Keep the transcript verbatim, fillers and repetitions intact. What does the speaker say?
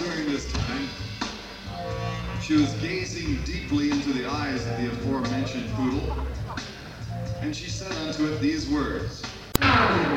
during this time, she was gazing deeply into the eyes of the aforementioned poodle, and she said unto it these words.